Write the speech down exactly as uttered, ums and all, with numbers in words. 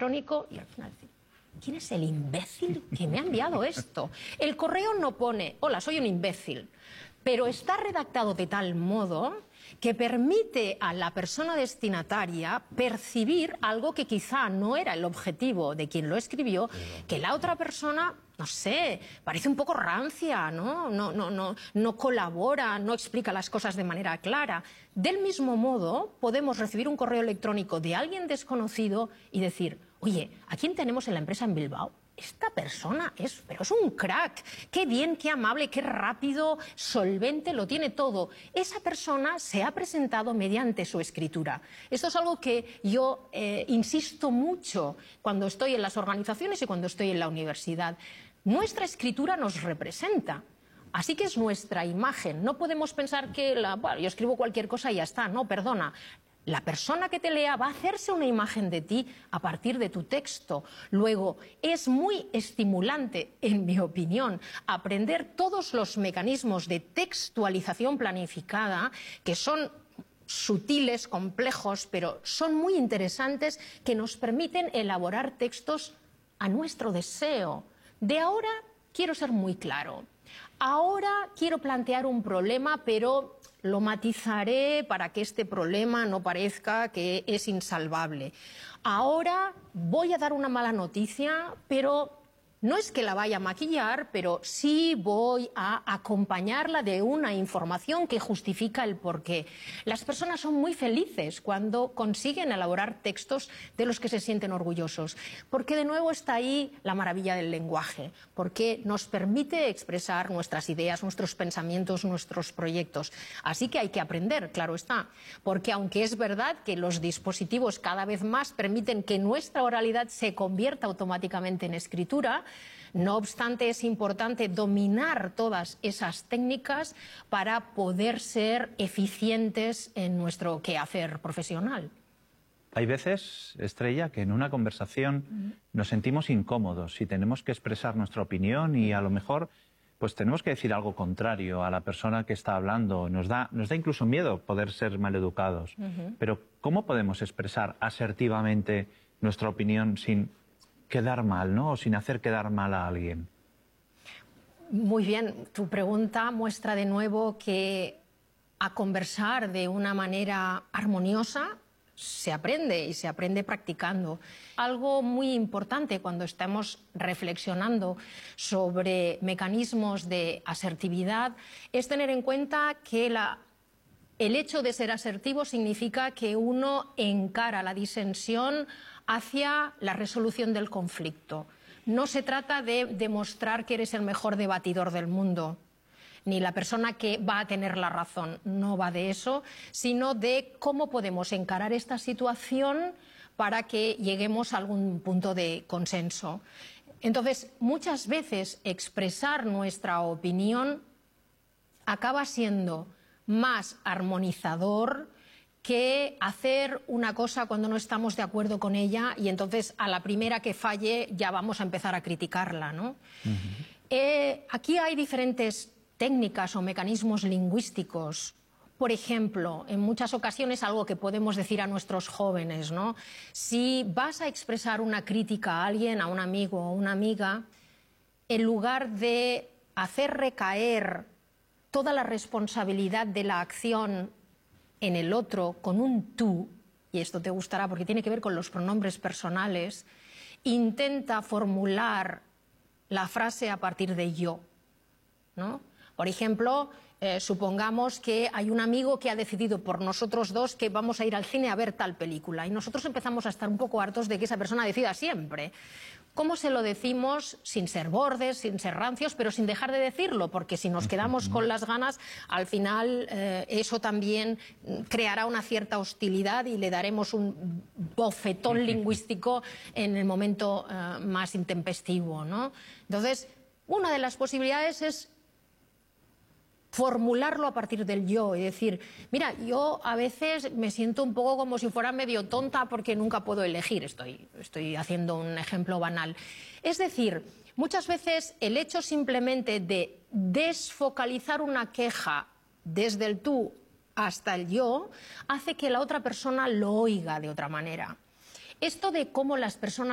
electrónico y al final decir, ¿quién es el imbécil que me ha enviado esto? El correo no pone, hola, soy un imbécil, pero está redactado de tal modo que permite a la persona destinataria percibir algo que quizá no era el objetivo de quien lo escribió, que la otra persona, no sé, parece un poco rancia, ¿no? No, no, no, no colabora, no explica las cosas de manera clara. Del mismo modo, podemos recibir un correo electrónico de alguien desconocido y decir, oye, ¿a quién tenemos en la empresa en Bilbao? Esta persona es, pero es un crack, qué bien, qué amable, qué rápido, solvente, lo tiene todo. Esa persona se ha presentado mediante su escritura. Esto es algo que yo eh, insisto mucho cuando estoy en las organizaciones y cuando estoy en la universidad. Nuestra escritura nos representa. Así que es nuestra imagen. No podemos pensar que la, bueno, yo escribo cualquier cosa y ya está. No, perdona. La persona que te lea va a hacerse una imagen de ti a partir de tu texto. Luego, es muy estimulante, en mi opinión, aprender todos los mecanismos de textualización planificada, que son sutiles, complejos, pero son muy interesantes, que nos permiten elaborar textos a nuestro deseo. De ahora quiero ser muy claro. Ahora quiero plantear un problema, pero lo matizaré para que este problema no parezca que es insalvable. Ahora voy a dar una mala noticia, pero no es que la vaya a maquillar, pero sí voy a acompañarla de una información que justifica el porqué. Las personas son muy felices cuando consiguen elaborar textos de los que se sienten orgullosos, porque de nuevo está ahí la maravilla del lenguaje, porque nos permite expresar nuestras ideas, nuestros pensamientos, nuestros proyectos. Así que hay que aprender, claro está, porque aunque es verdad que los dispositivos cada vez más permiten que nuestra oralidad se convierta automáticamente en escritura, no obstante, es importante dominar todas esas técnicas para poder ser eficientes en nuestro quehacer profesional. Hay veces, Estrella, que en una conversación uh-huh. nos sentimos incómodos y tenemos que expresar nuestra opinión y a lo mejor pues tenemos que decir algo contrario a la persona que está hablando. Nos da, nos da incluso miedo poder ser maleducados. Uh-huh. Pero ¿cómo podemos expresar asertivamente nuestra opinión sin quedar mal, ¿no? O sin hacer quedar mal a alguien? Muy bien, tu pregunta muestra de nuevo que a conversar de una manera armoniosa se aprende y se aprende practicando. Algo muy importante cuando estamos reflexionando sobre mecanismos de asertividad es tener en cuenta que la El hecho de ser asertivo significa que uno encara la disensión hacia la resolución del conflicto. No se trata de demostrar que eres el mejor debatidor del mundo, ni la persona que va a tener la razón. No va de eso, sino de cómo podemos encarar esta situación para que lleguemos a algún punto de consenso. Entonces, muchas veces expresar nuestra opinión acaba siendo más armonizador que hacer una cosa cuando no estamos de acuerdo con ella y entonces a la primera que falle ya vamos a empezar a criticarla, ¿no? Uh-huh. eh, aquí hay diferentes técnicas o mecanismos lingüísticos. Por ejemplo, en muchas ocasiones algo que podemos decir a nuestros jóvenes, ¿no? Si vas a expresar una crítica a alguien, a un amigo o una amiga, en lugar de hacer recaer toda la responsabilidad de la acción en el otro con un tú, y esto te gustará porque tiene que ver con los pronombres personales, intenta formular la frase a partir de yo, ¿no? Por ejemplo, eh, supongamos que hay un amigo que ha decidido por nosotros dos que vamos a ir al cine a ver tal película y nosotros empezamos a estar un poco hartos de que esa persona decida siempre. ¿Cómo se lo decimos sin ser bordes, sin ser rancios, pero sin dejar de decirlo? Porque si nos quedamos con las ganas, al final eh, eso también creará una cierta hostilidad y le daremos un bofetón lingüístico en el momento eh, más intempestivo, ¿no? Entonces, una de las posibilidades es formularlo a partir del yo y decir, mira, yo a veces me siento un poco como si fuera medio tonta porque nunca puedo elegir. Estoy, estoy haciendo un ejemplo banal. Es decir, muchas veces el hecho simplemente de desfocalizar una queja desde el tú hasta el yo hace que la otra persona lo oiga de otra manera. Esto de cómo las personas